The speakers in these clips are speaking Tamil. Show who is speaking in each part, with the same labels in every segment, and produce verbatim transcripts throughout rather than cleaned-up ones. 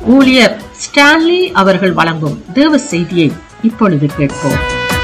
Speaker 1: ஊழியர் ஸ்டான்லி அவர்கள் வழங்கும் தேவ செய்தியை இப்பொழுது கேட்போம்.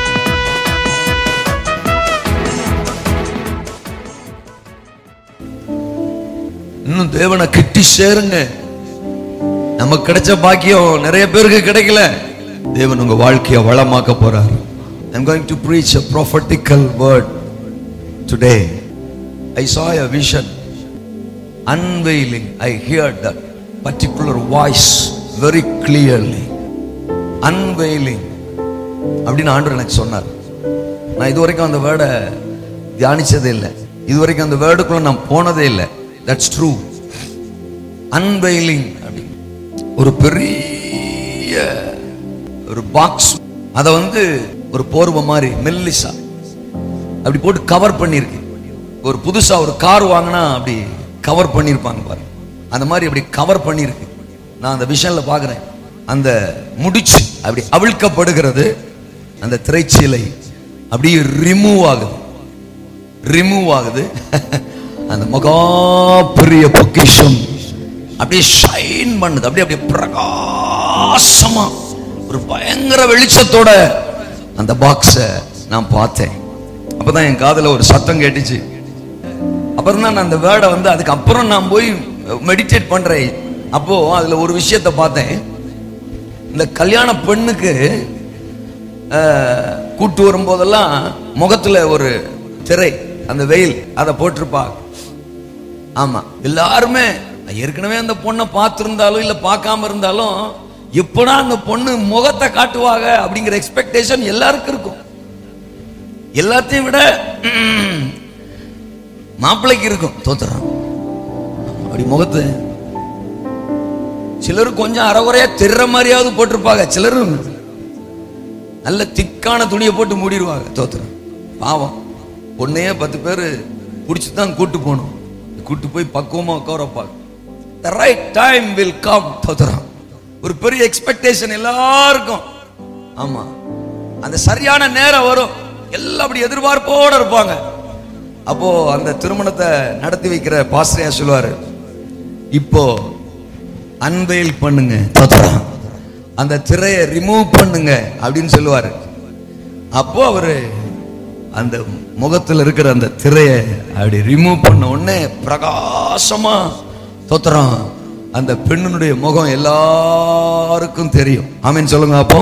Speaker 2: இன்னும் தேவனை கிட்டி சேருங்க. நமக்கு கிடைச்ச பாக்கியம் நிறைய பேருக்கு கிடைக்கல. தேவன் உங்க வாழ்க்கையை வளமாக்க போறார். I'm going to preach a prophetical word today. I saw a vision unveiling. I heard that particular voice very clearly. Unveiling அப்படின்னு ஆண்டவர் எனக்கு சொன்னார். நான் இதுவரைக்கும் அந்த வேர்டை தியானிச்சதே இல்லை. இதுவரைக்கும் அந்த வேர்டுக்குள்ள நான் போனதே இல்லை. That's true. Unveiling அப்படி ஒரு பெரிய ஒரு பாக்ஸ், அதை வந்து ஒரு போர்வை மாதிரி மெல்லிசா அப்படி போட்டு கவர் பண்ணிருக்கு. ஒரு புதுசா ஒரு கார் வாங்கினா அப்படி கவர் பண்ணிருப்பாங்க பாருங்க, அந்த மாதிரி அப்படி கவர் பண்ணிருக்கு. நான் அந்த விஷயம்ல பாக்குறேன். அந்த முடிச்சு அப்படி அவிழ்க்கப்படுகிறது. அந்த திரைச்சீலை அப்படியே ரிமூவ் ஆகுது ரிமூவ் ஆகுது அந்த மகா பெரிய பொக்கிஷம் அப்படியே ஷைன் பண்ணுது. அப்படியே அப்படியே பிரகாசமா ஒரு பயங்கர வெளிச்சத்தோட அந்த பாக்ஸ நான் பார்த்தேன். அப்பதான் என் காதுல ஒரு சத்தம் கேட்டுச்சு. அப்புறம் தான் நான் அந்த வேர்டை வந்து அதுக்கு அப்புறம் நான் போய் மெடிடேட் பண்றேன். அப்போ அதுல ஒரு விஷயத்த பார்த்தேன். இந்த கல்யாண பெண்ணுக்கு கூட்டு வரும்போதெல்லாம் முகத்துல ஒரு திரை, அந்த வெயில் அதை போட்டிருப்பா. ஆமா, எல்லாருமே ஏற்கனவே அந்த பொண்ணை பார்த்திருந்தாலும் இல்ல பார்க்காம இருந்தாலும் எப்படா அந்த பொண்ணு முகத்தை காட்டுவாங்க அப்படிங்கிற எக்ஸ்பெக்டேஷன் எல்லாருக்கும் இருக்கும். எல்லாத்தையும் விட மாப்பிள்ளைக்கு இருக்கும். தோத்துறான் அப்படி முகத்தை. சிலரும் கொஞ்சம் அறகுறையா தெர்ற மாதிரியாவது போட்டிருப்பாங்க. சிலரும் நல்ல திக்கான துணியை போட்டு மூடிடுவாங்க. தோத்துறான் பாவம். பொண்ணையே பத்து பேர் பிடிச்சுதான் கூட்டு போகணும். கூட்டு போய் பக்குவமா உட்காரப்பாங்க. The right time will come. தோத்துறான். ஒரு பெரிய எக்ஸ்பெக்டேஷன் எல்லாருக்கும். ஆமா, அந்த சரியான நேரம் வரும். எல்லாம் அப்படி எதிர்பார்ப்போட இருப்பாங்க. அப்போ அந்த திருமணத்தை நடத்தி வைக்கிற பாஸ்டரே சொல்லுவாரு, இப்போ அன்வெயில் பண்ணுங்க, அந்த திரையை ரிமூவ் பண்ணுங்க அப்படின்னு சொல்லுவாரு. அப்போ அவரு அந்த முகத்தில் இருக்கிற அந்த திரையை அப்படி ரிமூவ் பண்ண உடனே பிரகாசமா தோத்துறான். அந்த பெண்ணுடைய முகம் எல்லாருக்கும் தெரியும். ஆமென் சொல்லுங்க. அப்போ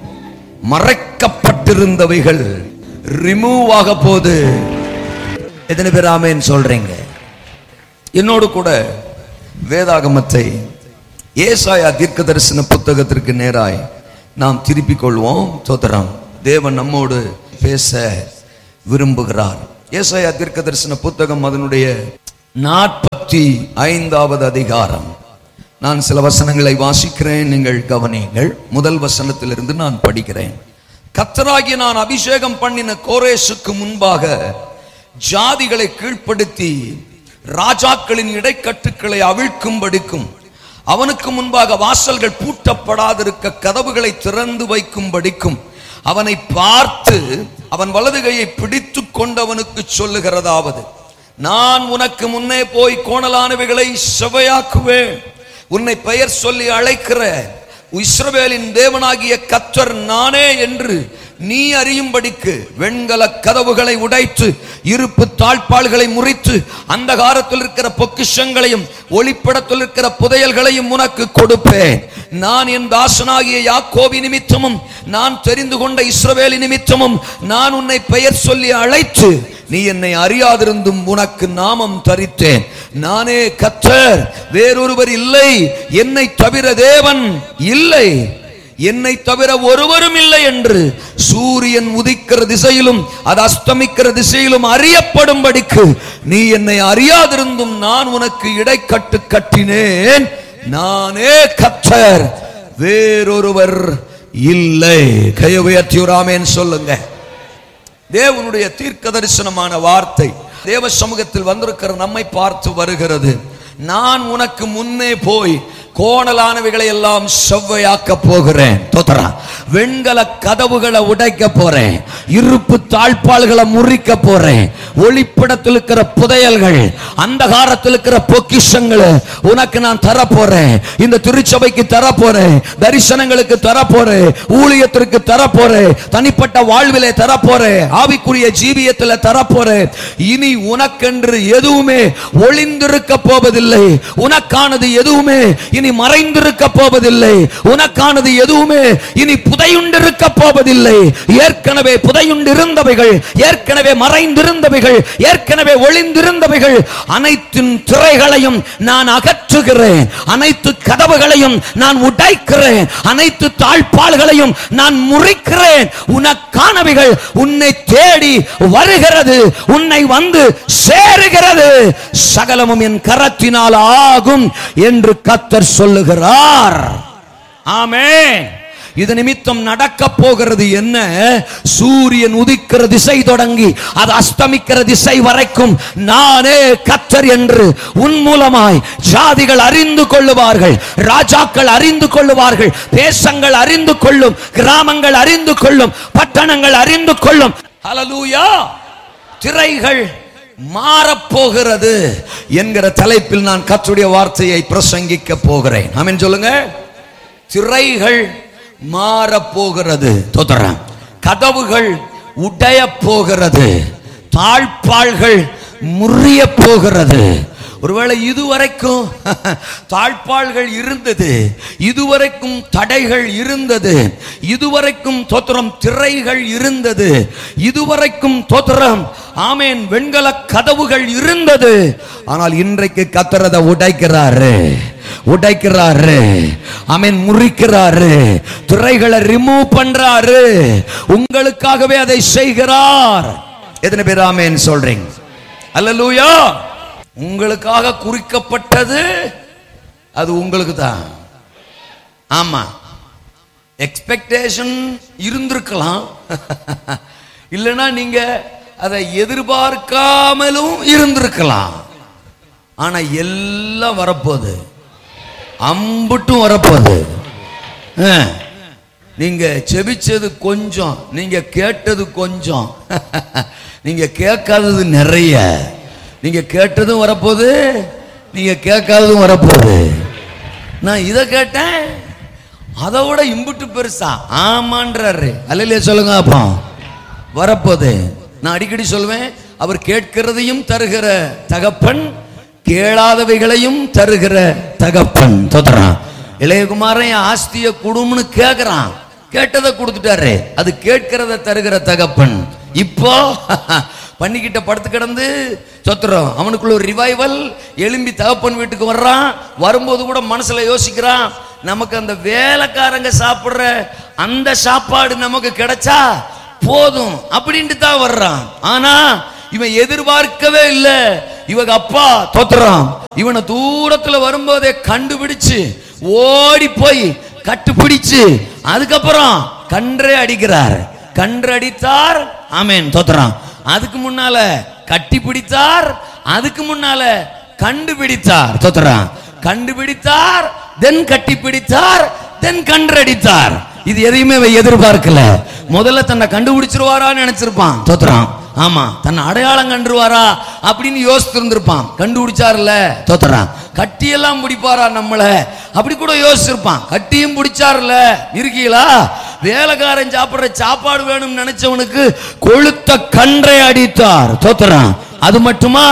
Speaker 2: மறைக்கப்பட்டிருந்தவைகள் ரிமூவ் ஆக போகுது. எத்தனை பேர் ஆமென் சொல்றீங்க? என்னோடு கூட வேதாகமத்தை ஏசாயா தீர்க்கதரிசன புத்தகத்திற்கு நேராய் நாம் திருப்பிக் கொள்வோம். தோத்திரம். தேவன் நம்மோடு பேச விரும்புகிறார். ஏசாயா தீர்க்கதரிசன புத்தகம் அதனுடைய நாற்பத்தி ஐந்தாவது அதிகாரம். நான் சில வசனங்களை வாசிக்கிறேன், நீங்கள் கவனியுங்கள். முதல் வசனத்திலிருந்து நான் படிக்கிறேன். கர்த்தராகிய நான் அபிஷேகம் பண்ணின கோரேசுக்கு முன்பாக ஜாதிகளை கீழ்ப்படுத்தி ராஜாக்களின் இடைக்கட்டுக்களை அவிழ்க்கும்படிக்கும் அவனுக்கு முன்பாக வாசல்கள் பூட்டப்படாதிருக்க கதவுகளை திறந்து வைக்கும்படிக்கும் அவனை பார்த்து அவன் வலதுகையை பிடித்து கொண்டவனுக்கு சொல்லுகிறதாவது, நான் உனக்கு முன்னே போய் கோணலானவைகளை செவ்வையாக்குவேன். உன்னை பெயர் சொல்லி அழைக்கிற இஸ்ரவேலின் தேவனாகிய கர்த்தர் நானே என்று நீ அறியும்படிக்கு வெண்கல கதவுகளை உடைத்து இருப்பு தாழ்பாள்களை முறித்து அந்தகாரத்தில் இருக்கிற பொக்கிஷங்களையும் ஒளிப்படத்தில் இருக்கிற புதையல்களையும் உனக்கு கொடுப்பேன். நான் என் தாசனாகிய யாக்கோபி நிமித்தமும் நான் தெரிந்து கொண்ட இஸ்ரவேலி நிமித்தமும் நான் உன்னை பெயர் சொல்லி அழைத்து நீ என்னை அறியாதிருந்தும் உனக்கு நாமம் தரித்தேன். நானே கர்த்தர், வேறொருவர் இல்லை. என்னை தவிர தேவன் இல்லை, என்னை தவிர ஒருவரும் இல்லை என்று சூரியன் உதிக்கிற திசையிலும் அது அஸ்தமிக்கிற திசையிலும் அறியப்படும்படிக்கு நீ என்னை அறியாதிருந்தும் நான் உனக்கு இடைக்கட்டு கட்டினேன். நானே கர்த்தர், வேறொருவர் இல்லை. கையை உயர்த்தி ஒரு ஆமென் சொல்லுங்க. தேவனுடைய தீர்க்க தரிசனமான வார்த்தை தேவ சமூகத்தில் வந்திருக்கிற நம்மை பார்த்து வருகிறது. நான் உனக்கு முன்னே போய் கோணலானவைகளை எல்லாம் செவ்வையாக்க போகிறேன். தோத்தரா. வெண்கல கதவுகளை உடைக்க போறேன். இருப்பு தாழ்பாள்களை முறிக்க போறேன். ஒளிப்படத்தில் இருக்கிற புதையல்கள், அந்தகாரத்தில் இருக்கிற பொக்கிஷங்களை உனக்கு நான் தர போறேன். இந்த திருச்சபைக்கு தர போறேன், தரிசனங்களுக்கு தர போறேன், ஊழியத்திற்கு தர போறேன், தனிப்பட்ட வாழ்விலே தர போறேன், ஆவிக்குரிய ஜீவியத்தில் தர போறேன். இனி உனக்கென்று எதுவுமே ஒளிந்திருக்க போவதில்லை. உனக்கானது எதுவுமே இனி மறைந்திருக்க போவதில்லை. உனக்கானது எதுவுமே இனி புதையுண்டிருக்க போவதில்லை. ஏற்கனவே புதையுண்டிருந்தவைகள், ஏற்கனவே மறைந்திருந்தவைகள், ஏற்கனவே ஒளிந்திருந்தவைகள் அனைத்தின் திரைகளையும் நான் அகற்றுகிறேன். அனைத்து கதவுகளையும் நான் உடைக்கிறேன். அனைத்து தாழ்பாள்களையும் நான் முறிக்கிறேன். உனக்கானவைகள் உன்னை தேடி வருகிறது, உன்னை வந்து சேருகிறது. சகலமும் என் கரத்தினால் ஆகும் என்று கர்த்தர் சொல்லுகிறார். ஆமென். இது நிமித்தம் நடக்க போகிறது என்ன? சூரியன் உதிக்கிற திசை தொடங்கி அது அஸ்தமிக்கிற திசை வரைக்கும் நானே கர்த்தர் என்று உன் மூலமாய் ஜாதிகள் அறிந்து கொள்ளுவார்கள், ராஜாக்கள் அறிந்து கொள்ளுவார்கள், தேசங்கள் அறிந்து கொள்ளும், கிராமங்கள் அறிந்து கொள்ளும், பட்டணங்கள் அறிந்து கொள்ளும். ஹல்லேலூயா. திரைகள் மாறப்போகிறது என்கிற தலைப்பில் நான் கர்த்தருடைய வார்த்தையை பிரசங்கிக்க போகிறேன். ஆமென் சொல்லுங்க. திரைகள் மாறப்போகிறது. தோத்தரம். கதவுகள் உடைய போகிறது. தாழ்பாள்கள் முறிய போகிறது. ஒருவேளை இதுவரைக்கும் தாழ்பாள்கள் இருந்தது, இதுவரைக்கும் தடைகள் இருந்தது, இதுவரைக்கும் தோத்திரம் திரைகள் இருந்தது, இதுவரைக்கும் தோத்திரம் ஆமென் வெண்கல கதவுகள் இருந்தது. ஆனால் இன்றைக்கு கர்த்தர் அதை உடைக்கிறாரு, உடைக்கிறாரு, ஆமென் முறிக்கிறாரு, திரைகளை ரிமூவ் பண்றாரு. உங்களுக்காகவே அதை செய்கிறார். எத்தனை பேர் ஆமென் சொல்றீங்க? அல்லேலூயா. உங்களுக்காக குறிக்கப்பட்டது அது உங்களுக்கு தான். ஆமா, எக்ஸ்பெக்டேஷன் இருந்திருக்கலாம், இல்லைன்னா நீங்க அதை எதிர்பார்க்காமலும் இருந்திருக்கலாம். ஆனா எல்லாம் வரப்போகுது, அம்புட்டும் வரப்போகுது. நீங்க செபிச்சது கொஞ்சம், நீங்க கேட்டது கொஞ்சம், நீங்க கேட்காதது நிறைய. நீங்க கேட்டதும் வரப்போகுது, நீங்க கேட்காததும் வரப்போகுது. நான் இதை கேட்டேன், அதை விட இம்புட்டு பெருசா ஆமான்றாரு. அல்லையா சொல்லுங்க. அப்போ வரப்போகுது. நான் அடிக்கடி சொல்லுவேன், அவர் கேட்கிறதையும் தருகிற தகப்பன், கேளாதவைகளையும் தருகிற தகப்பன். தோத்தரான். இளையகுமாரன் ஆஸ்திய குடும்பம்னு கேட்கிறான், கேட்டதை கொடுத்துட்டாரு. அது கேட்கிறத தருகிற தகப்பன். இப்போ பண்ணிக்கிட்ட படுத்து கிடந்து சொத்துறோம். அவனுக்குள்ள ஒரு ரிவைவல் எழும்பி தகப்பன் வீட்டுக்கு வர்றான். வரும்போது கூட மனசுல யோசிக்கிறான், நமக்கு அந்த வேலைக்காரங்க சாப்பிடுற அந்த சாப்பாடு நமக்கு கிடைச்சா போதும் அப்படின்ட்டு தான் வர்றான். ஆனா இவன் எதிர்பார்க்கவே இல்லை. இவங்க அப்பா தோத்துறான். இவனை தூரத்துல வரும்போதே கண்டுபிடிச்சு ஓடி போய் கட்டுப்பிடிச்சு அதுக்கப்புறம் கன்றே அடிக்கிறார். கன்று அடித்தார். ஆமென். தோத்துறான். அதுக்கு முன்னால கட்டி பிடித்தார், அதுக்கு முன்னால கண்டுபிடித்தார். தோத்துறான். கண்டுபிடித்தார், தென் கட்டி பிடித்தார், தென் கன்றடித்தார். இது எதையுமே எதிர்பார்க்கல. முதல்ல தன்னை கண்டுபிடிச்சிருவாரான்னு நினைச்சிருப்பான். தோத்துறான். ஆமா, தன்னை அடையாளம் கண்டுருவாரா அப்படின்னு யோசித்து இருந்திருப்பான். கண்டுபிடிச்சார்ல. தோத்துறான். கட்டியெல்லாம் பிடிப்பாரா நம்மள அப்படி கூட யோசிச்சிருப்பான். கட்டியும் பிடிச்சார்ல. இருக்கீங்களா? வேலைக்காரன் சாப்பிடுற சாப்பாடு வேணும்னு நினைச்சவனுக்கு கொளுத்த கன்றை அடித்தார். தோத்துறான். அது மட்டுமா?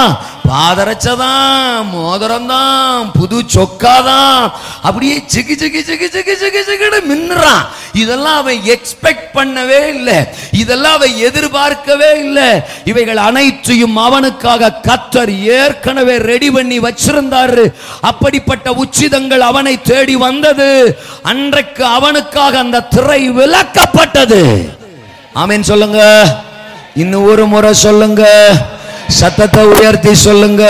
Speaker 2: பாதரச்சதான், மோதிரம் தான், புது சொக்காதான், அப்படியே சிக்கி சிக்கி சிக்கி சிக்கி சிக்கி சிக்கிட்டு மின்னுறான். இதெல்லாம் அவன் எக்ஸ்பெக்ட் பண்ணவே இல்லை, இதெல்லாம் அவன் எதிர்பார்க்கவே இல்லை. இவைகள் அனைத்தையும் அவனுக்காக கர்த்தர் ஏற்கனவே ரெடி பண்ணி வச்சிருந்தாரு. அப்படிப்பட்ட உச்சிதங்கள் அவனை தேடி வந்தது. அன்றைக்கு அவனுக்காக அந்த திரை விலக்கப்பட்டது. ஆமென் சொல்லுங்க. இன்னும் ஒரு முறை சொல்லுங்க, சத்தத்தை உயர்த்தி சொல்லுங்க.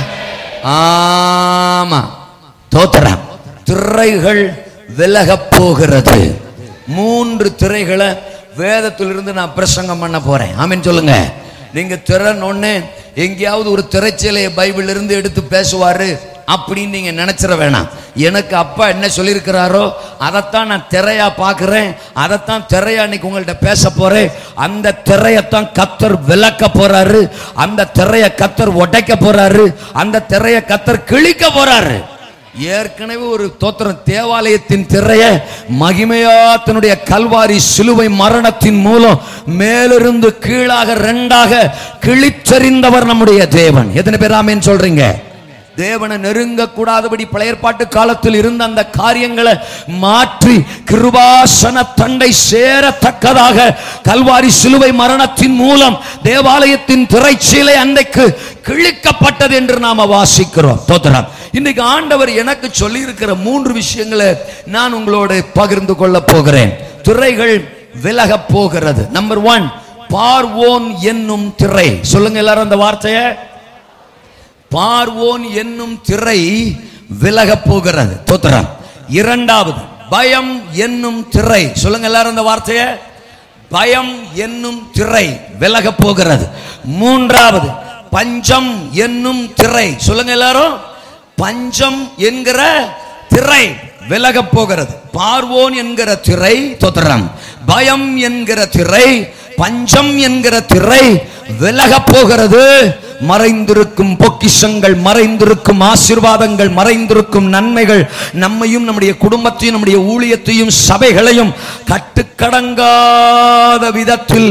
Speaker 2: ஆமா, தோத்திரம். திரைகள் விலக போகிறது. மூன்று திரைகளை வேதத்திலிருந்து நான் பிரசங்கம் பண்ண போறேன். ஆமென் சொல்லுங்க. நீங்க திறன் ஒண்ணு எங்கேயாவது ஒரு திரைச்சீலையை பைபிள் இருந்து எடுத்து பேசுவாரு, அப்படின்னு நீங்க நினைச்சிட வேணாம். எனக்கு அப்பா என்ன சொல்லியிருக்கிறாரோ அதைத்தான் நான் திரையா பார்க்கிறேன், அதைத்தான் திரையா இன்னைக்கு உங்கள்கிட்ட பேச போறேன். அந்த திரையத்தான் கத்தர் விளக்க போறாரு, அந்த திரைய கத்தர் உடைக்க போறாரு, அந்த திரைய கத்தர் கிழிக்க போறாரு. ஏற்கனவே ஒரு தோத்திரம், தேவாலயத்தின் திரைய மகிமையா தன்னுடைய கல்வாரி சிலுவை மரணத்தின் மூலம் மேலிருந்து கீழாக ரெண்டாக கிழிச்சறிந்தவர் நம்முடைய தேவன். எத்தனை பேர் ஆமென் சொல்றீங்க? தேவனை நெருங்க கூடாதபடி பழைய ஏற்பாட்டு காலத்தில் இருந்த அந்த காரியங்களை மாற்றி கிருபாசன தண்டை சேரத்தக்கதாக கல்வாரி சிலுவை மரணத்தின் மூலம் தேவாலயத்தின் திரைச்சீலை அன்றைக்கு கிழிக்கப்பட்டது என்று நாம வாசிக்கிறோம். தோத்திரம். இன்னைக்கு ஆண்டவர் எனக்கு சொல்லி இருக்கிற மூன்று விஷயங்களை நான் உங்களோட பகிர்ந்து கொள்ள போகிறேன். திரைகள் விலக போகிறது. நம்பர் ஒன், பார்வோன் என்னும் திரை. சொல்லுங்க எல்லாரும் அந்த வார்த்தையை. பார்வோன் என்னும் திரை விலக போகிறது. தோத்திரம். இரண்டாவது, பயம் என்னும் திரை. சொல்லுங்க எல்லாரும் அந்த வார்த்தையை. பயம் என்னும் திரை விலக போகிறது. மூன்றாவது, பஞ்சம் என்னும் திரை. சொல்லுங்க எல்லாரும். பஞ்சம் என்கிற திரை விலக போகிறது. பார்வோன் என்கிற திரை, தோத்திரம், பயம் என்கிற திரை, பஞ்சம் என்கிற திரை விலக போகிறது. மறைந்திருக்கும் பொக்கிஷங்கள், மறைந்திருக்கும் ஆசீர்வாதங்கள், மறைந்திருக்கும் நன்மைகள் நம்மையும் நம்முடைய குடும்பத்தையும் நம்முடைய ஊழியத்தையும் சபைகளையும் கட்டுக்கடங்காத விதத்தில்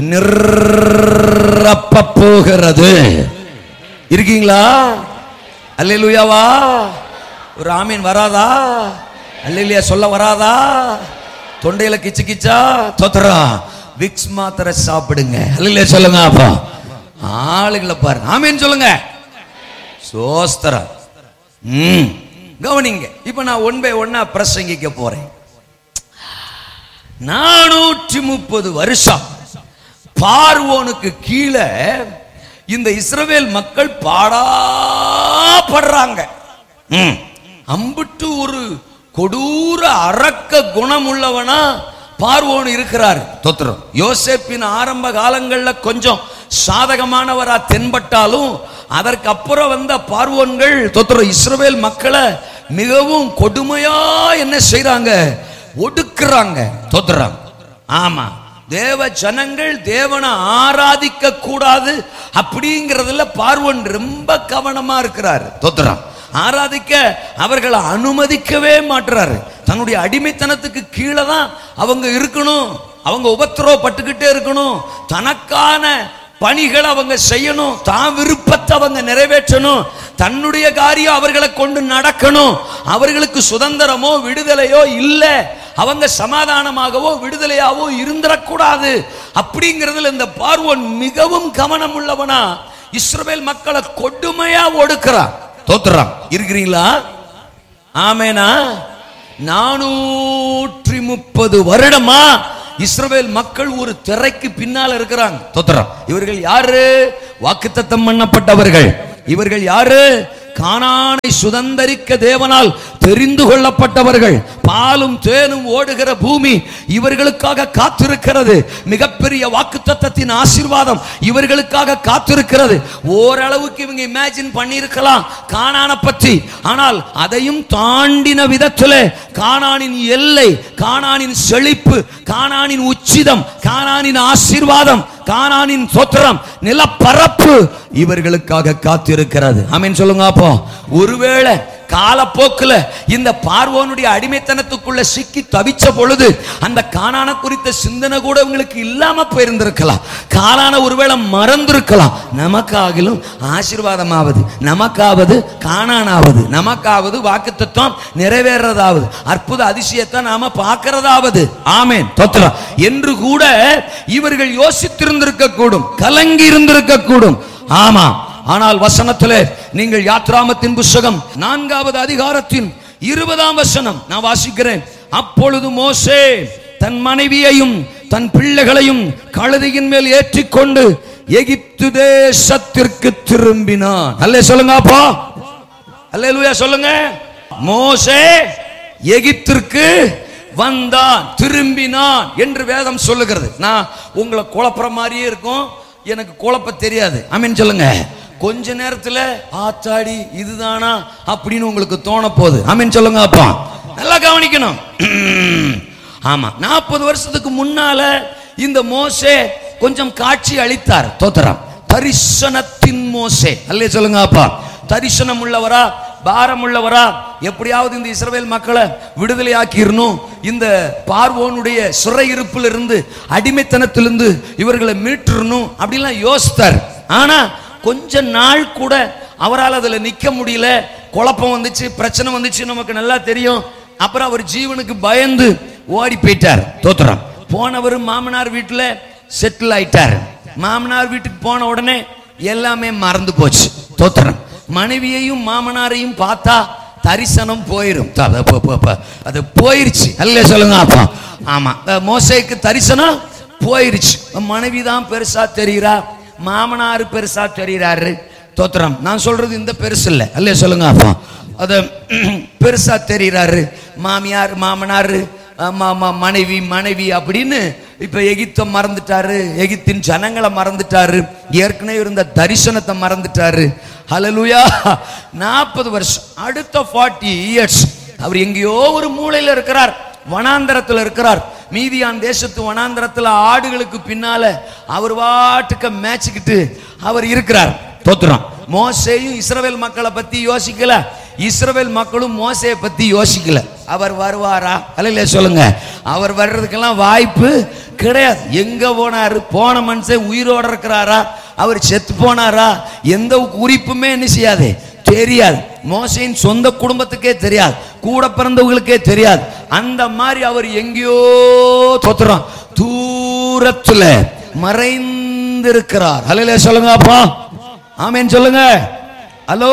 Speaker 2: நிரப்ப போகிறது. இருக்கீங்களா? அல்லேலூயாவா? ஒரு ஆமீன் வராதா? அல்லேலூயா சொல்ல வராதா? தொண்டையில கிச்சு கிச்சா? தோத்திரா. விக்ஸ் மாத்திரை சாப்பிடுங்க. அல்லேலூயா சொல்லுங்க. அப்பா ஆளுகளை பாருங்க. ஆமீன் சொல்லுங்க. சோஸ்தரம். ம் கவனிங்க. இப்ப நான் ஒன் பை ஒன்னா பிரசங்கிக்க போறேன். நானூற்றி முப்பது வருஷம் பார்வோனுக்கு கீழே இந்த இஸ்ரவேல் மக்கள் பாடாப்படுறாங்க. அம்பிட்டு ஒரு கொடூர அரக்க குணம் உள்ளவனா பார்வோன் இருக்கிறார். தோத்திரம். யோசேப்பின் ஆரம்ப காலங்களில் கொஞ்சம் சாதகமானவரா தென்பட்டாலும் அதற்கு அப்புறம் வந்த பார்வோன்கள் தோத்திரம் இஸ்ரவேல் மக்களை மிகவும் கொடுமையா என்ன செய்றாங்க? ஒடுக்குறாங்க. தோத்திரம். ஆமா, தேவ ஜனங்கள் தேவனை ஆராதிக்க கூடாது அப்படிங்கிறதுல பார்வோன் ரொம்ப கவனமா இருக்கிறார். தோத்திரம். ஆராதிக்க அவர்களை அனுமதிக்கவே மாட்டாரு. தன்னுடைய அடிமைத்தனத்துக்கு கீழே தான் அவங்க இருக்கணும், அவங்க உபத்திரவப்பட்டுக்கிட்டே இருக்கணும், தனக்கான பணிகளை அவங்க செய்யணும், தான் விருப்பத்தை அவங்க நிறைவேற்றணும், தன்னுடைய காரியம் அவர்களை கொண்டு நடக்கணும். அவர்களுக்கு சுதந்திரமோ விடுதலையோ இல்லை, அவங்க சமாதானமாகவோ விடுதலையாவோ இருந்துடக்கூடாது அப்படிங்கிறதுல இந்த பார்வோன் மிகவும் கவனம் உள்ளவனா இஸ்ரவேல் மக்களை கொடுமையா ஒடுக்கிறான். தோத்திரம். இருக்கிறீங்களா? ஆமேனா? நானூற்றி முப்பது வருடமா இஸ்ரவேல் மக்கள் ஒரு திரைக்கு பின்னால் இருக்கிறாங்க. தோத்திரம். இவர்கள் யாரு? வாக்குத்தத்தம் பண்ணப்பட்டவர்கள். இவர்கள் யாரு? கானானை சுதந்தரிக்க தேவனால் தெரிந்து கொள்ளப்பட்டவர்கள். பாலும் தேனும் ஓடுகிற பூமி இவர்களுக்காக காத்திருக்கிறது. மிகப்பெரிய வாக்குத்தத்தத்தின் ஆசீர்வாதம் இவர்களுக்காக காத்திருக்கிறது. ஓரளவுக்கு இவங்க இமேஜின் பண்ணியிருக்கலாம் கானானை பற்றி. ஆனால் அதையும் தாண்டின விதத்தில் கானானின் எல்லை, கானானின் செழிப்பு, கானானின் உச்சிதம், கானானின் ஆசீர்வாதம், கானானின் சோத்திரம், நிலப்பரப்பு இவர்களுக்காக காத்திருக்கிறது. ஆமென் சொல்லுங்க. அப்போ ஒருவேளை காலப்போக்குல இந்த பார்வோனுடைய அடிமைத்தனத்துக்குள்ள சிக்கி தவிச்ச பொழுது அந்த கானான குறித்த சிந்தனை கூட உங்களுக்கு இல்லாம போயிருந்திருக்கலாம். கானான ஒருவேளை மறந்திருக்கலாம். நமக்காகிலும் ஆசீர்வாதமாவது, நமக்காவது கானானாவது, நமக்காவது வாக்குத்தத்தம் நிறைவேறதாவது, அற்புத அதிசயத்தை நாம பார்க்கிறதாவது. ஆமென் தோத்திரம் என்று கூட இவர்கள் யோசித்திருந்திருக்க கூடும், கலங்கி இருந்திருக்க கூடும். ஆமா, ஆனால் வசனத்திலே நீங்கள் யாத்ராமத்தின் புத்தகம் நான்காவது அதிகாரத்தின் இருபதாம் வசனம் நான் வாசிக்கிறேன். அப்பொழுது மோசே தன் மனைவியையும் தன் பிள்ளைகளையும் கழுதையின் மேல் ஏற்றிக்கொண்டு எகிப்து தேசத்திற்கு திரும்பினான். அல்லே சொல்லுங்க. அப்பா அல்லேலூயா சொல்லுங்க. மோசே எகிப்திற்கு வந்தான், திரும்பினான் என்று வேதம் சொல்லுகிறது. நான் உங்களை குழப்பற மாதிரியே இருக்கும், எனக்கு குழப்ப தெரியாது. ஆமென் சொல்லுங்க. கொஞ்ச நேரத்துல ஆத்தாடி இதுதானா அப்படின்னு உங்களுக்கு தோண போகுது. ஆமென் சொல்லுங்க. அப்பா நல்லா கவனிக்கணும். ஆமா, நாற்பது வருஷத்துக்கு முன்னால இந்த மோசே கொஞ்சம் காட்சி அளித்தார். தோத்திரம். தரிசனத்தின் மோசே. அல்லே சொல்லுங்க. அப்பா தரிசனம் உள்ளவரா, பாரம் உள்ளவரா, எப்படியாவது இந்த இஸ்ரவேல் மக்களை விடுதலை ஆக்கிரணும், இந்த பார்வோனுடைய சிறையிருப்பிலிருந்து அடிமைத்தனத்திலிருந்து இவர்களை மீட்டுறணும் அப்படிலாம் யோசித்தார். ஆனா கொஞ்ச நாள் கூட அவரால் அதுல நிக்க முடியல. குழப்பம் வந்துச்சு, பிரச்சனை வந்துச்சு, நமக்கு நல்லா தெரியும். அப்புறம் அவர் ஜீவனுக்கு பயந்து ஓடி போயிட்டார். தோத்திரம். போனவர் மாமனார் வீட்டுல செட்டில் ஆயிட்டார். மாமனார் வீட்டுக்கு போன உடனே எல்லாமே மறந்து போச்சு. தோத்திரம். மனைவியையும் மாமனாரையும் பார்த்தா தரிசனம் போயிரும். அது போயிருச்சு. அல்ல சொல்லுங்க. அப்பா ஆமா, மோசேக்கு தரிசனம் போயிருச்சு. மனைவி தான் பெருசா தெரிகிறா, மாமனார் பெருசா தெரிகிறாரு. தோத்திரம். நான் சொல்றது இந்த பெருசு இல்லை. அல்ல சொல்லுங்க. அப்பா அது பெருசா தெரிகிறாரு. மாமியார் மாமனார் மனைவி மனைவி அப்படின்னு இப்ப எகிப்தை மறந்துட்டாரு, எகிப்தின் ஜனங்களை மறந்துட்டாரு, ஏற்கனவே இருந்த தரிசனத்தை மறந்துட்டாரு. ஹல்லேலூயா. நாற்பது வருஷம், அடுத்த நாற்பது இயர்ஸ் அவர் எங்கேயோ ஒரு மூலையில இருக்கிறார், வனாந்தரத்தில் இருக்கிறார். மீதியான் தேசத்து வனாந்தரத்தில் ஆடுகளுக்கு பின்னால அவர் வாட்டுக்க மேய்ச்சிக்கிட்டு அவர் இருக்கிறார். தோத்திரம். மோசேயும் இஸ்ரவேல் மக்களை பத்தி யோசிக்கல, இஸ்ரவேல் மக்களும் மோசேயை பத்தி யோசிக்கல. அவர் வருவாரா? அல்ல சொல்லுங்க. அவர் வர்றதுக்கெல்லாம் வாய்ப்பு கிடையாது. எங்க போனாரு? போன மனுஷன் உயிரோட இருக்கிறாரா, அவர் செத்து போனாரா, எந்த குறிப்புமே என்ன செய்யாது, தெரியாது. மோசேயின் சொந்த குடும்பத்துக்கே தெரியாது, கூட பிறந்தவங்களுக்கே தெரியாது. அந்த மாதிரி அவர் எங்கேயோ தோத்துறோம் தூரத்துல மறைந்திருக்கிறார். அல்ல சொல்லுங்க. அப்பா ஆமென் சொல்லுங்க. ஹலோ.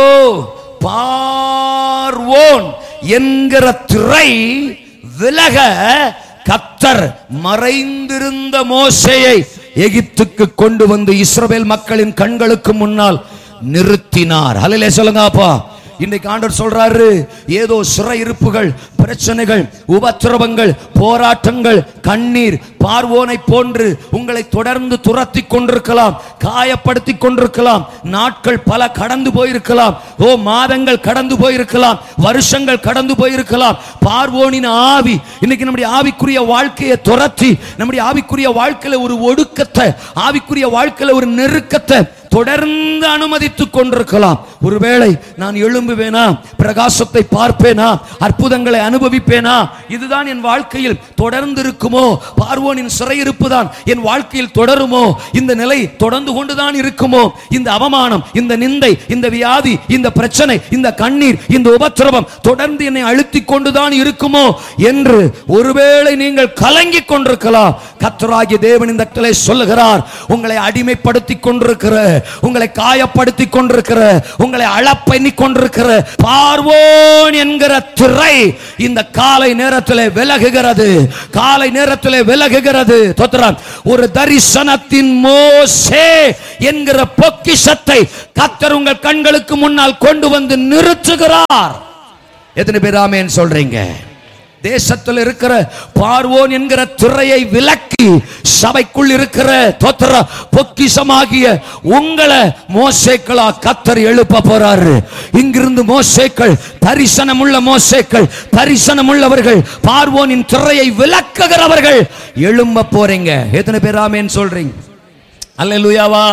Speaker 2: பார்வோன் என்கிற திரை விலக கர்த்தர் மறைந்திருந்த மோசேயை எகிப்துக்கு கொண்டு வந்து இஸ்ரவேல் மக்களின் கண்களுக்கு முன்னால் நிறுத்தினார். ஹல்லேலூயா சொல்லுங்க. அப்பா இன்னைக்கு ஆண்டவர் சொல்றாரு, ஏதோ சிறையிருப்புகள், பிரச்சனைகள், உபத்திரவங்கள், போராட்டங்கள், கண்ணீர் பார்வோனை போன்று உங்களை தொடர்ந்து துரத்தி கொண்டிருக்கலாம், காயப்படுத்தி கொண்டிருக்கலாம். நாட்கள் பல கடந்து போயிருக்கலாம், ஓ மாதங்கள் கடந்து போயிருக்கலாம், வருஷங்கள் கடந்து போயிருக்கலாம். பார்வோனின் ஆவி இன்னைக்கு நம்முடைய ஆவிக்குரிய வாழ்க்கையை துரத்தி நம்முடைய ஆவிக்குரிய வாழ்க்கையில ஒரு ஒடுக்கத்தை, ஆவிக்குரிய வாழ்க்கையில ஒரு நெருக்கத்தை தொடர்ந்து அனுமதித்துக் கொண்டிருக்கலாம். ஒருவேளை நான் எழும்புவேனா, பிரகாசத்தை பார்ப்பேனா, அற்புதங்களை அனுபவிப்பேனா, இதுதான் என் வாழ்க்கையில் தொடர்ந்து இருக்குமோ? பார்வோனின் சிறையிருப்பு தான் என் வாழ்க்கையில் தொடருமோ? இந்த நிலை தொடர்ந்து கொண்டுதான் இருக்குமோ? இந்த அவமானம், இந்த நிந்தை, இந்த வியாதி, இந்த பிரச்சனை, இந்த கண்ணீர், இந்த உபத்திரவம் தொடர்ந்து என்னை அழுத்திக் கொண்டுதான் இருக்குமோ என்று ஒருவேளை நீங்கள் கலங்கிக் கொண்டிருக்கலாம். கர்த்தராகிய தேவன் இந்த இடத்திலே சொல்லுகிறார், உங்களை அடிமைப்படுத்திக் கொண்டிருக்கிற, உங்களை காயப்படுத்திக் கொண்டிருக்கிற, உங்களை அளப்பெண்ணிக் கொண்டிருக்கிற பார்வோன் என்கிற திரை இந்த காலை நேரத்தில் விலகுகிறது. காலை நேரத்தில் விலகுகிறது. ஒரு தரிசனத்தின் மோசே என்கிற பொக்கிஷத்தை கர்த்தர் உங்கள் கண்களுக்கு முன்னால் கொண்டு வந்து நிறுத்துகிறார். எத்தனை பேர் ஆமென் சொல்றீங்க? தேசத்தில் இருக்கிற பார்வோன் என்கிற திரையை விலக்கி சபைக்குள் இருக்கிற தோத்திர பொக்கிஷமாகிய உங்களை மோசேக்களா கர்த்தர் எழுப்ப போறாரு. இங்கிருந்து மோசேக்கள், தரிசனம் உள்ள மோசேக்கள், தரிசனம் உள்ளவர்கள், பார்வோனின் திரையை விலக்குகிறவர்கள் எழும்ப போறீங்க. எத்தனை பேர் ஆமென் சொல்றீங்க? அல்லேலூயாவா.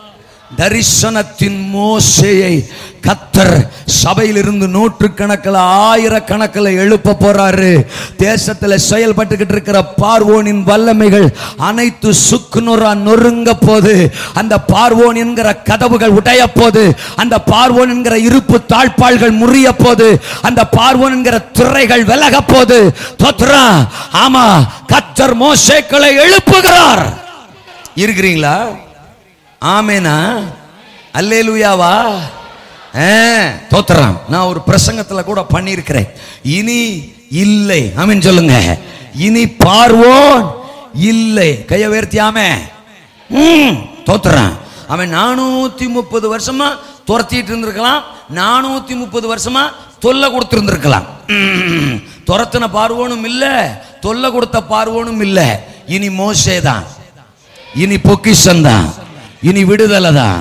Speaker 2: தரிசனத்தின் மோசேயை கர்த்தர் சபையிலிருந்து நூற்று கணக்கில், ஆயிரக்கணக்கில் எழுப்ப போறாரு. தேசத்தில் செயல்பட்டுக்கிட்டு இருக்கிற பார்வோனின் வல்லமைகள் அனைத்து சுக்குநூறா நொறுங்க போது, அந்த பார்வோன் என்கிற கதவுகள் உடைய போது, அந்த பார்வோன் என்கிற இருப்பு தாழ்பாள்கள் முறிய போது, அந்த பார்வோன் என்கிற திரைகள் விலக போது. தோத்ரா ஆமா, கர்த்தர் மோசேக்களை எழுப்புகிறார். இருக்கிறீங்களா? ஆமேனா? அல்லேலூயாவா? தோத்திரம். நான் ஒரு பிரசங்கத்துல கூட பண்ணியிருக்கிறேன். இனி இல்லை. ஆமென் சொல்லுங்க. இனி பார்வோன் இல்லை. கைய உயர்த்தியாமே தோத்திரம். அவன் நானூத்தி முப்பது வருஷமா துரத்திட்டு இருந்திருக்கலாம், நானூத்தி முப்பது வருஷமா தொல்லை கொடுத்திருந்திருக்கலாம். துரத்தின பார்வோனும் இல்ல, தொல்லை கொடுத்த பார்வோனும் இல்ல. இனி மோசே தான், இனி பொக்கிஷம் தான், இனி விடுதலை தான்,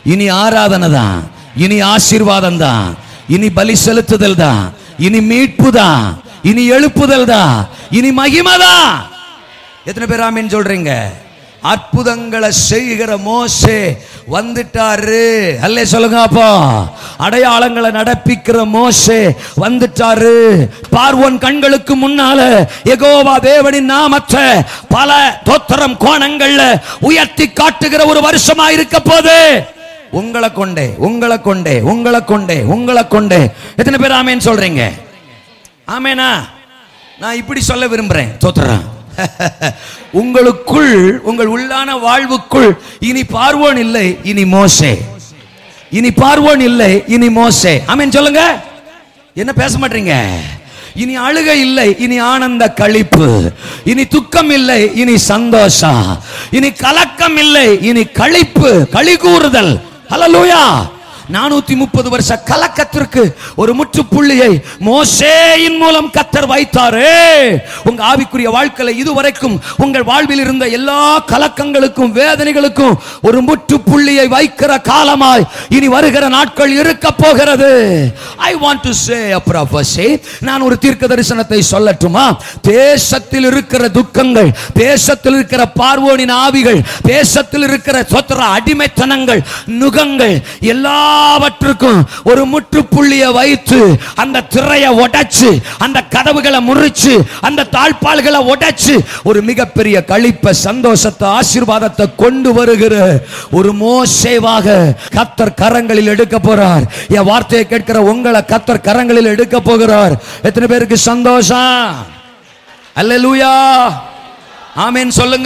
Speaker 2: இனி ஆராதனை தான், இனி ஆசீர்வாதம் தான், இனி பலி செலுத்துதல் தான், இனி மீட்பு தான், இனி எழுப்புதல் தான், இனி மகிமை தான். எத்தனை பேர் ஆமீன் சொல்றீங்க? அற்புதங்களை செய்கிற மோசே வந்துட்டாரு. அல்லே சொல்லுங்க அப்போ. அடையாளங்களை நடப்பிக்கிற மோசே வந்துட்டாரு. பார்வோன் கண்களுக்கு முன்னால யெகோவா தேவனின் நாமத்தை பல தோத்திரம் கோணங்கள்ல உயர்த்தி காட்டுகிற ஒரு வருஷமா இருக்க போது. உங்களை கொண்டே உங்களை கொண்டே உங்களை கொண்டே உங்களை கொண்டே. எத்தனை பேர் ஆமேன் சொல்றீங்க? ஆமேனா? நான் இப்படி சொல்ல விரும்புறேன். தோத்திரம் உங்களுக்குள், உங்கள் உள்ளான வாழ்வுக்குள் இனி பார்வோன் இல்லை, இனி மோசே. இனி பார்வோன் இல்லை, இனி மோசே. ஆமென் சொல்லுங்க. என்ன பேச மாட்டீங்க? இனி அழுகை இல்லை, இனி ஆனந்த களிப்பு. இனி துக்கம் இல்லை, இனி சந்தோஷம். இனி கலக்கம் இல்லை, இனி களிப்பு, களி கூறுதல். ஹல்லேலூயா. நானூத்தி முப்பது வருஷ கலக்கத்திற்கு ஒரு முற்றுப்புள்ளியை மோசேயின் மூலம் கர்த்தர் வைத்தாரே. உங்க ஆவிக்குரிய வாழ்க்கையில இதுவரைக்கும் உங்கள் வாழ்வில் இருந்த எல்லா கலக்கங்களுக்கும் வேதனைகளுக்கும் ஒரு முற்றுப்புள்ளியை வைக்கிற காலமாய் இனி வருகிற நாட்கள் இருக்க போகிறது. I want to say a prophecy. நான் ஒரு தீர்க்க தரிசனத்தை சொல்லட்டுமா? தேசத்தில் இருக்கிற துக்கங்கள், தேசத்தில் இருக்கிற பார்வோனின் ஆவிகள், தேசத்தில் இருக்கிற சொத்திர அடிமைத்தனங்கள், நுகங்கள் எல்லா எல்லாவற்றுக்கும் ஒரு முற்றுப்புள்ளியை வைத்து அந்த திரையை உடைச்சு, அந்த கதவுகளை முறிச்சு, அந்த தாழ்பால்களை உடைச்சு ஒரு மிகப்பெரிய களிப்ப, சந்தோஷத்தை, ஆசீர்வாதத்தை கொண்டு வருகிற ஒரு மோசேவாக கர்த்தர் கரங்களில் எடுக்க போறார். என் வார்த்தையை கேட்கிற உங்களை கர்த்தர் கரங்களில் எடுக்க போகிறார். எத்தனை பேருக்கு சந்தோஷம்? அல்லேலூயா. ஆமென் சொல்லுங்க.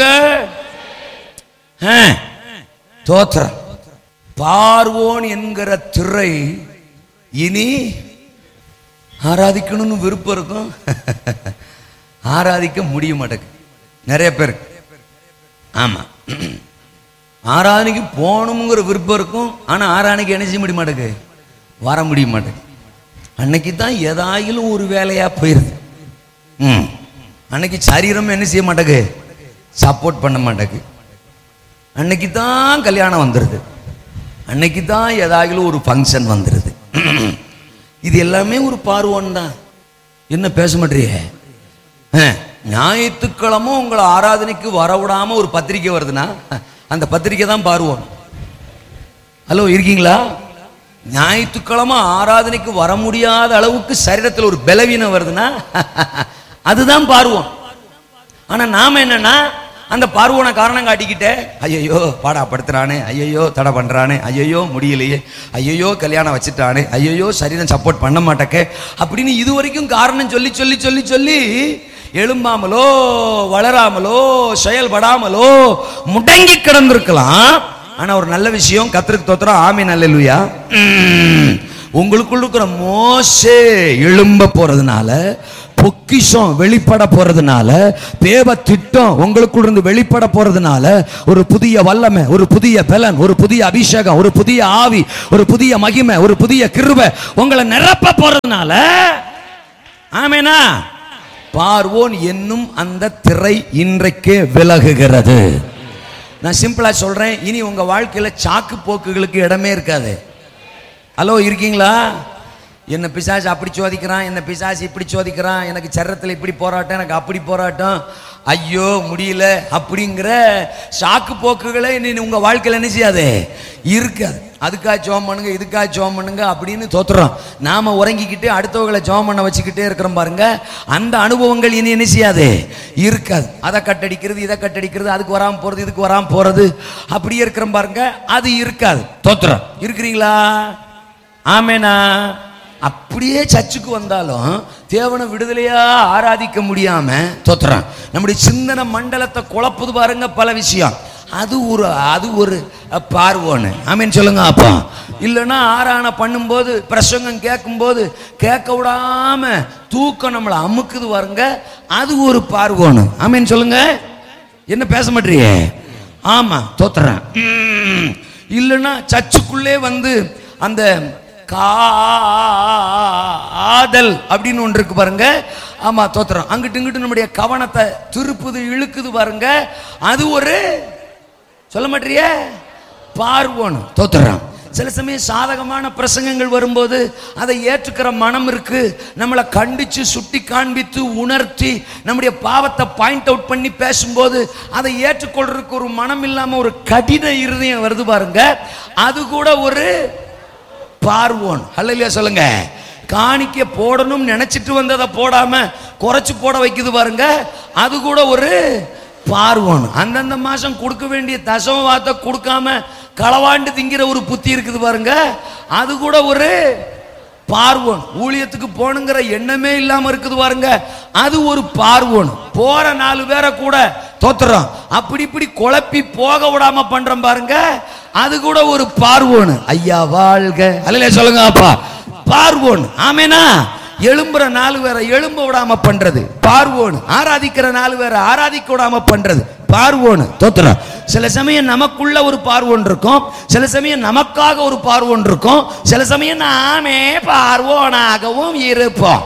Speaker 2: தோத்திரம். பார்வோன் என்கிற திரை இனி ஆராதிக்கணும்னு விருப்பம் இருக்கும், ஆராதிக்க முடிய மாட்டேங்குது நிறைய பேருக்கு. ஆமா, ஆராதனைக்கு போகணுங்கிற விருப்பம் இருக்கும், ஆனா ஆராதனைக்கு என்ன செய்ய முடிய மாட்டேங்குது, வர முடிய மாட்டேங்குது. அன்னைக்கு தான் ஏதாயிலும் ஒரு வேலையா போயிருது. ம் அன்னைக்கு சரீரம் என்ன செய்ய மாட்டேங்குது, சப்போர்ட் பண்ண மாட்டேங்குது. அன்னைக்கு தான் கல்யாணம் வந்துடுது, அன்னைக்கு தான் ஏதாகிலும் ஒரு ஃபங்க்ஷன் வந்துடுது. இது எல்லாமே ஒரு பார்வோன் தான். என்ன பேச மாட்டீங்க? ஞாயிற்றுக்கிழமை உங்களை ஆராதனைக்கு வரவிடாம ஒரு பத்திரிக்கை வருதுன்னா அந்த பத்திரிக்கை தான் பார்வோன். ஹலோ, இருக்கீங்களா? ஞாயிற்றுக்கிழமை ஆராதனைக்கு வர முடியாத அளவுக்கு சரீரத்தில் ஒரு பலவீனம் வருதுன்னா அதுதான் பார்வோன். ஆனா நாம என்னன்னா, அந்த பார்வோனை காரணம் காட்டிக்கிட்டே, ஐயோ பாடாப்படுத்துறானே, ஐயோ தடை பண்றானே, ஐயோ முடியலையே, ஐயோ கல்யாணம் வச்சுட்டானே, ஐயோ சரீரம் சப்போர்ட் பண்ண மாட்டேக்க அப்படின்னு இதுவரைக்கும் காரணம் சொல்லி சொல்லி சொல்லி சொல்லி எழும்பாமலோ வளராமலோ செயல்படாமலோ முடங்கி கிடந்திருக்கலாம். ஆனா ஒரு நல்ல விஷயம், கர்த்தருக்கு ஸ்தோத்திரம். ஆமென் அல்லேலூயா. உங்களுக்குள்ள இருக்கிற மோசே எழும்ப போறதுனால, பொக்கிஷம் வெளிப்பட போறதுனால, தேவ திட்டம் உங்களுக்குள்ள இருந்து வெளிப்பட போறதுனால ஒரு புதிய வல்லமை, ஒரு புதிய பலன், ஒரு புதிய அபிஷேகம், ஒரு புதிய ஆவி, ஒரு புதிய மகிமை, ஒரு புதிய கிருபை உங்களை நிரப்ப போறதுனால, ஆமெனா, பார்வோன் என்னும் அந்த திரை இன்றைக்கே விலகுகிறது. நான் சிம்பிளா சொல்றேன், இனி உங்க வாழ்க்கையில சாக்கு போக்குகளுக்கு இடமே இருக்காது. ஹலோ, இருக்கீங்களா? என்ன பிசாசு அப்படி சோதிக்கிறான், என்ன பிசாசு இப்படி சோதிக்கிறான், எனக்கு சரத்தில் இப்படி போராட்டம், எனக்கு அப்படி போராட்டம், ஐயோ முடியல அப்படிங்கிற சாக்கு போக்குகளை இனி உங்க வாழ்க்கையில் என்ன செய்யாது, இருக்காது. அதுக்காக ஜெபம் பண்ணுங்க, இதுக்காக ஜெபம் பண்ணுங்க அப்படின்னு தோத்துறோம். நாம உறங்கிக்கிட்டு அடுத்தவங்களை ஜெபம் பண்ண வச்சுக்கிட்டே இருக்கிறோம் பாருங்க, அந்த அனுபவங்கள் இனி என்ன செய்யாது, இருக்காது. அதை கட்டடிக்கிறது, இதை கட்டடிக்கிறது, அதுக்கு வராமல் போறது, இதுக்கு வராமல் போறது, அப்படியே இருக்கிறோம் பாருங்க, அது இருக்காது. தோத்துறோம். இருக்கிறீங்களா? ஆமேனா? அப்படியே சர்ச்சுக்கு வந்தாலும் தேவனை விடுதலையா ஆராதிக்க முடியாம தோத்துறான். நம்முடைய சிந்தனை மண்டலத்தை குழப்புது பாருங்க பல விஷயம். அது ஒரு அது ஒரு பார்வோன்னு. ஆமேன் சொல்லுங்க. அப்பா இல்லைன்னா ஆராதனை பண்ணும்போது, பிரசங்கம் கேட்கும் போது கேட்க விடாம தூக்கம் நம்மளை அமுக்குது பாருங்க, அது ஒரு பார்வோன்னு. ஆமேன் சொல்லுங்க. என்ன பேச மாட்டீங்க? ஆமா, தோத்துறேன். இல்லைன்னா சர்ச்சுக்குள்ளே வந்து அந்த காதல் அப்படின்னு ஒன்று இருக்கு பாருங்க. ஆமா, தோத்திரம். அங்கிட்டு இங்கிட்டு நம்முடைய கவனத்தை திருப்புது, இழுக்குது பாருங்க, அது ஒரு சொல்ல மாட்டிய பார்வோன். தோத்துறான். சில சமயம் சாதகமான பிரசங்கங்கள் வரும்போது அதை ஏற்றுக்கிற மனம் இருக்கு. நம்மளை கண்டிச்சு சுட்டி காண்பித்து உணர்த்தி நம்முடைய பாவத்தை பாயிண்ட் அவுட் பண்ணி பேசும்போது அதை ஏற்றுக்கொள்றதுக்கு ஒரு மனம் இல்லாம ஒரு கடின இருதயம் வருது பாருங்க, அது கூட ஒரு பார்வோன். ஹல்லேலூயா சொல்லுங்க. காணிக்க போடணும் நினைச்சிட்டு வந்ததை போடாம குறைச்சு போட வைக்குது பாருங்க, அது கூட ஒரு பார்வோன். அந்தந்த மாசம் கொடுக்க வேண்டிய தசம வார்த்தை கொடுக்காம களவாண்டு திங்கிற ஒரு புத்தி இருக்குது பாருங்க, அது கூட ஒரு பார்வோன். ஊழியத்துக்கு போனுங்கிற எண்ணமே இல்லாம இருக்குது பாருங்க, அது ஒரு பார்வோன். போற நாலு பேரை கூட தோத்துறோம் அப்படி இப்படி குழப்பி போக விடாம பண்றோம் பாருங்க, அது கூட ஒரு பார்வோன். ஐயா வாழ்க. அல்ல சொல்லுங்க அப்பா, பார்வோன். ஆமேனா. எழும்புற நாலு பேரை எழும்ப விடாம பண்றது பார்வோன். ஆராதிக்கிற நாலு பேரை ஆராதிக்க விடாம பண்றது பார்வோன். தோத்துறோம். சில சமயம் நமக்குள்ள ஒரு பார்வோன் இருக்கும், சில சமயம் நமக்காக ஒரு பார்வோன் இருக்கும், சில சமயம் நாமே பார்வோனாகவும் இருப்போம்.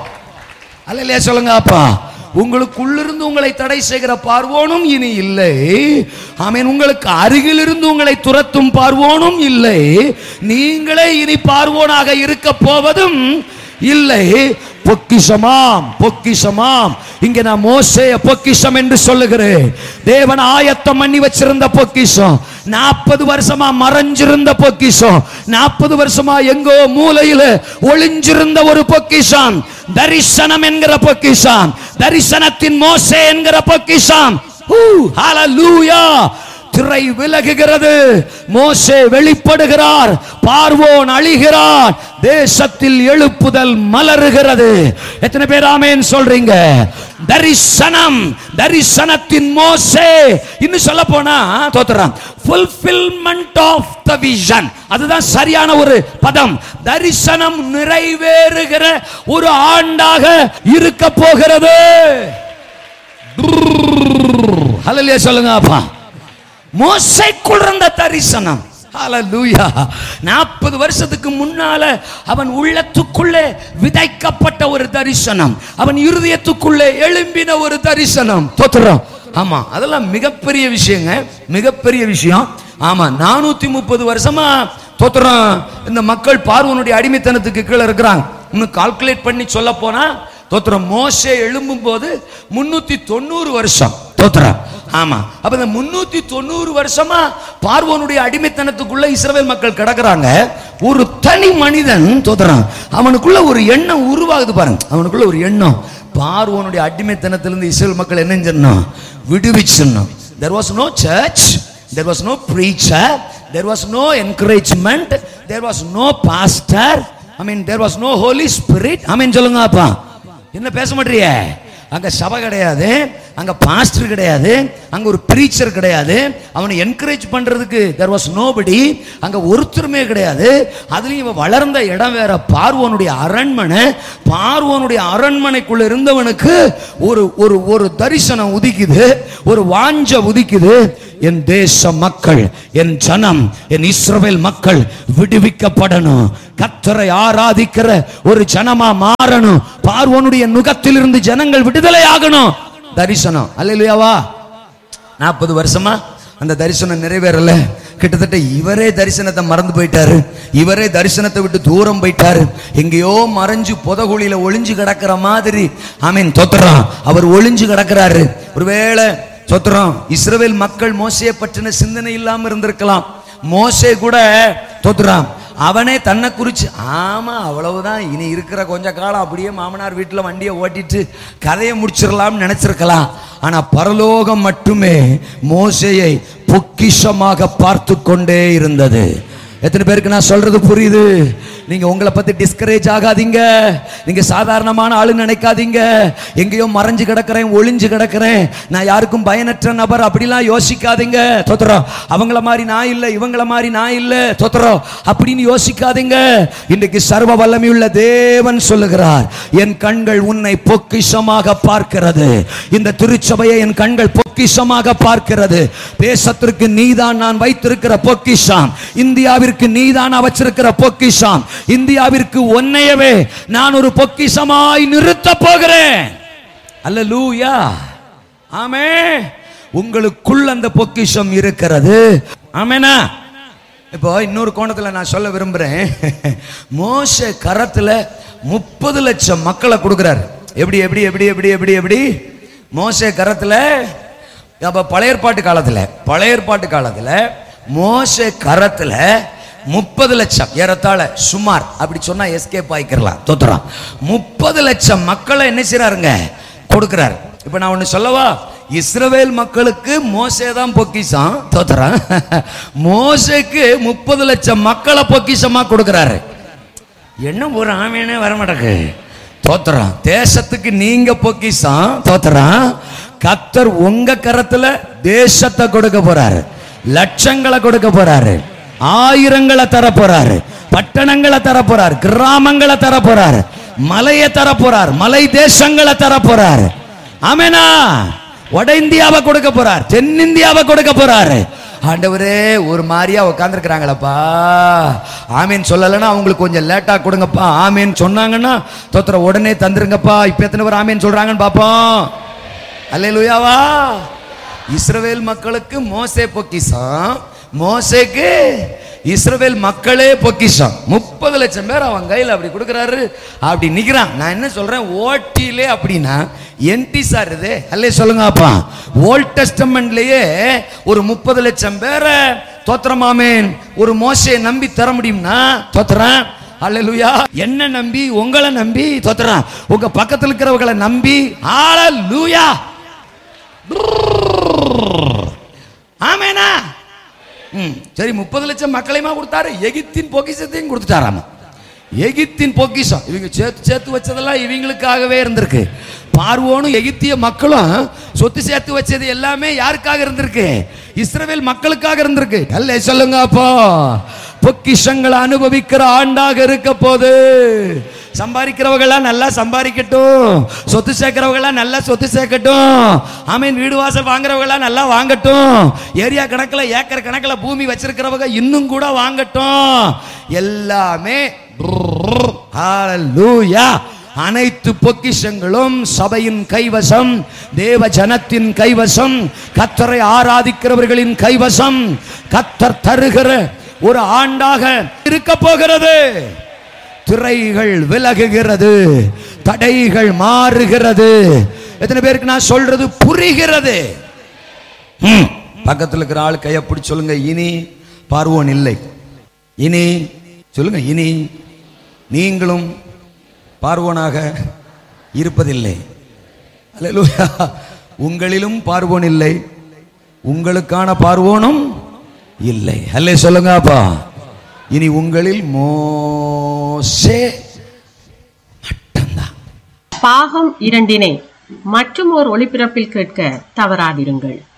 Speaker 2: அல்ல சொல்லுங்க அப்பா. உங்களுக்குள்ளிருந்து உங்களை தடை செய்கிற பார்வோனும் இனி இல்லை. ஆமென். உங்களுக்கு அருகில் இருந்து உங்களை துரத்தும் பார்வோனும் இல்லை. நீங்களே இனி பார்வோனாக இருக்க போவதும் இல்லை. பொக்கிஷமாம், பொக்கிஷமாம். இங்க நான் மோசேய பொக்கிஷம் என்று சொல்லுகிறேன். தேவன் ஆயத்தம் பண்ணி வச்சிருந்த பொக்கிஷம், நாற்பது வருஷமா மறைஞ்சிருந்த பொக்கிஷம், நாற்பது வருஷமா எங்கோ மூலையில ஒளிஞ்சிருந்த ஒரு பொக்கிஷம், தரிசனம் என்கிற பொக்கிஷம், தரிசனத்தின் மோசே என்கிற பொக்கிஷம். ஹல்லேலூயா. திரை விலகுகிறது, மோசே வெளிப்படுகிறார், பார்வோன் அழிகிறார், தேசத்தில் எழுப்புதல் மலருகிறது. எத்தனை பேர் ஆமென் சொல்றீங்க? தரிசனம், தரிசனத்தின் மோசே. இன்னும் சொல்ல போனா தோத்துறான், fulfillment of the vision. அதுதான் சரியான ஒரு பதம். தரிசனம் நிறைவேறுகிற ஒரு ஆண்டாக இருக்க போகிறது. ஹல்லேலூயா சொல்லுங்க அப்பா. மோசேக்குள் இருந்த தரிசனம். ஹல்லேலூயா. நாற்பது வருஷத்துக்கு முன்னால அவன் உள்ளத்துக்குள்ளே விதைக்கப்பட்ட ஒரு தரிசனம், அவன் இருதயத்துக்குள்ளே எழும்பின ஒரு தரிசனம். தோத்துறோம். ஆமா, அதெல்லாம் மிகப்பெரிய விஷயங்க, மிகப்பெரிய விஷயம். ஆமா, நானூத்தி முப்பது வருஷமா தோத்துறோம் இந்த மக்கள் பார்வோனுடைய அடிமைத்தனத்துக்கு கீழே இருக்கிறாங்க. இன்னும் கால்குலேட் பண்ணி சொல்ல போனா தோத்துறோம் மோசே எழும்பும் போது முன்னூத்தி தொண்ணூறு வருஷம். தோத்துறோம். ஆமா. அப்ப இந்த முன்னூத்தி தொண்ணூறு வருஷமா பார்வோனுடைய அடிமைத்தனத்துக்குள்ள இஸ்ரவேல் மக்கள் கிடக்குறாங்க. ஒரு தனி மனிதன் தோத்துறான், அவனுக்குள்ள ஒரு எண்ணம் உருவாகுது பாருங்க. அவனுக்குள்ள ஒரு எண்ணம், பார்வோனுடைய அடிமைத்தனத்திலிருந்து இஸ்ரவேல் மக்கள் என்ன செஞ்சணும்? விடுவிச்சணும். There was no church, there was no preacher, there was no encouragement, there was no pastor, I mean there was no Holy Spirit. ஆமென் சொல்லுங்க அப்பா. என்ன பேச மாட்டீங்க? அங்க சபை கிடையாது, அங்க பாஸ்டர் கிடையாது, அங்க ஒரு பிரீச்சர் கிடையாது, அவனை என்கரேஜ் பண்றதுக்கு there was nobody, அங்க ஒருத்தருமே கிடையாது. அதுலயும் இவன் வளர்ந்த இடம் வேற, பார்வோனுடைய அரண்மனை. பார்வோனுடைய அரண்மனைக்குள்ள இருந்தவனுக்கு ஒரு ஒரு ஒரு தரிசனம் உதிக்குது, ஒரு வாஞ்ச உதிக்குது. என் தேச மக்கள், என் ஜனம், என் இஸ்ரவேல் மக்கள் விடுவிக்கப்படணும், கர்த்தரை ஆராதிக்கிற ஒரு ஜனமா மாறணும், பார்வோனுடைய நுகத்தில் இருந்து ஜனங்கள் விடுதலை ஆகணும். தரிசனம். அல்லேலூயாவா. நாற்பது வருஷமா அந்த தரிசனம் நிறைவேறல. கிட்டத்தட்ட இவரே தரிசனத்தை மறந்து போயிட்டாரு, இவரே தரிசனத்தை விட்டு தூரம் போயிட்டாரு, எங்கேயோ மறைஞ்சு புதகுழியில ஒளிஞ்சு கிடக்கிற மாதிரி. ஆமீன். தோத்துறான். அவர் ஒளிஞ்சு கிடக்கிறாரு. ஒருவேளை தோத்துறோம் இஸ்ரவேல் மக்கள் மோசையை பற்றின சிந்தனை இல்லாம இருந்திருக்கலாம். மோசே கூட தோத்துறான், அவனே தன்னை குறிச்சு ஆமா அவ்வளவுதான், இனி இருக்கிற கொஞ்ச காலம் அப்படியே மாமனார் வீட்டில் வண்டியை ஓட்டிட்டு கதையை முடிச்சிடலாம்னு நினைச்சிருக்கலாம். ஆனா பரலோகம் மட்டுமே மோசேயை பொக்கிஷமாக பார்த்து கொண்டே இருந்தது. எத்தனை பேருக்கு நான் சொல்றது புரியுது? நீங்க உங்களை பத்தி டிஸ்கரேஜ் ஆகாதீங்க. நீங்க சாதாரணமான ஆளு நினைக்காதீங்க. எங்கேயோ மறைஞ்சு கிடக்கிறேன், ஒளிஞ்சு கிடக்கிறேன், நான் யாருக்கும் பயனற்ற நபர் அப்படிலாம் யோசிக்காதீங்க. தோத்துறோம். அவங்கள மாதிரி நான் இல்லை, இவங்கள மாதிரி நான் இல்லை, தோத்துறோம் அப்படின்னு யோசிக்காதீங்க. இன்றைக்கு சர்வ வல்லமையுள்ள தேவன் சொல்லுகிறார், என் கண்கள் உன்னை பொக்கிஷமாக பார்க்கிறது. இந்த திருச்சபையை என் கண்கள் பொக்கிஷமாக பார்க்கிறது. தேசத்திற்கு நீதான் நான் வைத்திருக்கிற பொக்கிஷம், இந்தியாவிற்கு நீதான் வச்சிருக்கிற பொக்கிஷம், இந்தியாவிற்கு ஒன்னையவே நான் ஒரு பொக்கிஷமாய் நிறுத்த போகிறேன். அல்லேலூயா. ஆமென். உங்களுக்குள் அந்த பொக்கிஷம் இருக்கிறது. ஆமெனா. இப்போ இன்னொரு கோணத்துல நான் சொல்ல விரும்புறேன். மோசே கரத்துல முப்பது லட்சம் மக்களை கொடுக்கிறாரு. எப்படி எப்படி எப்படி எப்படி எப்படி எப்படி மோசே கரத்துல, அப்ப பழைய ஏற்பாட்டு காலத்துல பழைய ஏற்பாட்டு காலத்துல மோசே கரத்துல முப்பது லட்சம், ஏறத்தாழ சுமார் அப்படி சொன்னா எஸ்கேப் ஆயிக்கலாம், தோத்துறான். முப்பது லட்சம் மக்களை என்ன செய்யறாருங்க, கொடுக்கிறாரு. இப்ப நான் ஒண்ணு சொல்லவா, இஸ்ரவேல் மக்களுக்கு மோசே தான் பொக்கிஷம், தோத்துறான். மோசேக்கு முப்பது லட்சம் மக்களை பொக்கிஷமா கொடுக்கிறாரு. என்ன ஒரு ஆமேனே வர மாட்டேங்க, தோத்துறான். தேசத்துக்கு நீங்க பொக்கிஷம், தோத்துறான். கர்த்தர் உங்க கரத்துல தேசத்தை கொடுக்க போறாரு, லட்சங்களை கொடுக்க போறாரு, ஆயிரங்களை தர போறாரு, பட்டணங்களை தர போறாரு, கிராமங்களை தர போறாரு, மலையை தர போறார், மலை தேசங்களை தர போறாரு. ஆமெனா. வட இந்தியாவை கொடுக்க போறார், தென்னிந்தியாவை கொடுக்க போறாரு. ஆண்டவரே ஒரு மாதிரியா உட்கார்ந்துருக்கிறாங்களப்பா, ஆமீன் சொல்லலைன்னா அவங்களுக்கு கொஞ்சம் லேட்டா கொடுங்கப்பா, ஆமீன் சொன்னாங்கன்னா தோத்திர உடனே தந்துருங்கப்பா. இப்ப எத்தனை பேர் ஆமீன் சொல்றாங்கன்னு பாப்போம். அல்லேலூயாவா. இஸ்ரவேல் மக்களுக்கு மோசே பொக்கிஷம், மோசேக்கு இஸ்ரவேல் மக்களே பொக்கிஷம். முப்பது லட்சம் பேர் அவன் கையில் அப்படி கொடுக்குறாரு, அப்படி நிக்கிறான். நான் என்ன சொல்றேன், ஓட்டிலே அப்படின்னா என்டி சார் இது அல்லே சொல்லுங்க அப்பா. ஓல்ட் டெஸ்டமெண்ட்லயே ஒரு முப்பது லட்சம் பேரை தோத்திரமாமேன் ஒரு மோசையை நம்பி தர முடியும்னா தோத்திரம். அல்லேலூயா. என்ன நம்பி, உங்களை நம்பி தோத்திரம், உங்க பக்கத்தில் இருக்கிறவங்களை நம்பி. அல்லேலூயா. ஆமேனா. சரி, முப்பது லட்சம் மக்களையுமா கொடுத்தாரு, எகிப்தின் பொக்கிஷத்தையும் கொடுத்துட்டாராமா. எகிப்தின் பொக்கிஷம் இவங்க சேர்த்து சேர்த்து வச்சதெல்லாம் இவங்களுக்காகவே இருந்திருக்கு. பார்வோனும் எகிப்திய மக்களும் சொத்து சேர்த்து வச்சது எல்லாமே யாருக்காக இருந்திருக்கு, இஸ்ரவேல் மக்களுக்காக இருந்திருக்கு. அல்லே சொல்லுங்க அப்போ. பொக்கிஷங்களை அனுபவிக்கிற ஆண்டாக இருக்க போது. சம்பாதிக்கிறவங்களாம் நல்லா சம்பாதிக்கட்டும், சொத்து சேர்க்கிறவங்களாம் நல்லா சொத்து சேர்க்கட்டும், ஆமீன். வீடு வாசல் வாங்குறவங்களாம் நல்லா வாங்கட்டும், ஏரியா கணக்கில் ஏக்கர் கணக்கில் பூமி வச்சிருக்கிறவங்க இன்னும் கூட வாங்கட்டும். எல்லாமே ஹல்லேலூயா. அனைத்து பொக்கிஷங்களும் சபையின் கைவசம், தேவ ஜனத்தின் கைவசம், கர்த்தரை ஆராதிக்கிறவர்களின் கைவசம். கர்த்தர் தருகிற ஒரு ஆண்டாக இருக்க போகிறது. திரைகள் விலகுகிறது, தடைகள் மாறுகிறது. எத்தனை பேருக்கு நான் சொல்றது புரிகிறது? பக்கத்தில் இருக்கிற ஆள் கையை பிடிச்சு சொல்லுங்க, இனி பார்வோன் இல்லை. இனி சொல்லுங்க, இனி நீங்களும் பார்வோனாக இருப்பதில்லை. அல்லேலூயா. உங்களிலும் பார்வோன் இல்லை, உங்களுக்கான பார்வோனும் இல்லை. அல்லே சொல்லுங்க அப்பா. இனி உங்களில் மோசே மட்டும்தான்.
Speaker 1: பாகம் இரண்டினை மற்றும் ஒரு ஒளிபரப்பில் கேட்க தவறாதிருங்கள்.